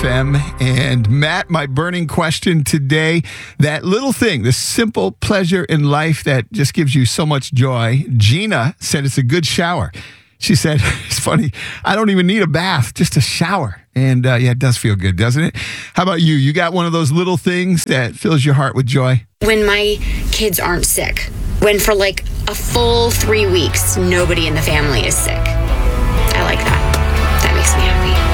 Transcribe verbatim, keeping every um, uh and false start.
M. And Matt, my burning question today, that little thing, the simple pleasure in life that just gives you so much joy. Gina said it's a good shower. She said, it's funny, I don't even need a bath, just a shower. And uh, yeah, it does feel good, doesn't it? How about you? You got one of those little things that fills your heart with joy? When my kids aren't sick. When for like a full three weeks, nobody in the family is sick. I like that. That makes me happy.